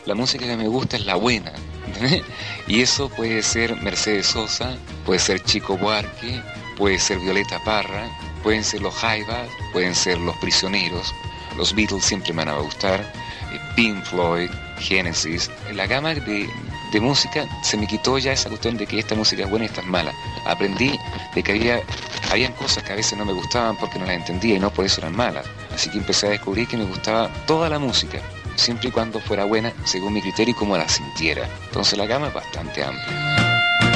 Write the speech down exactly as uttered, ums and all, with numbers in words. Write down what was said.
la música que me gusta es la buena. Y eso puede ser Mercedes Sosa, puede ser Chico Buarque, puede ser Violeta Parra, pueden ser los Jaivas, pueden ser los Prisioneros, los Beatles siempre me van a gustar, Pink Floyd, Genesis. La gama de, de música se me quitó ya esa cuestión de que esta música es buena y esta es mala. Aprendí de que había habían cosas que a veces no me gustaban porque no las entendía y no por eso eran malas. Así que empecé a descubrir que me gustaba toda la música, siempre y cuando fuera buena según mi criterio y como la sintiera. Entonces la gama es bastante amplia.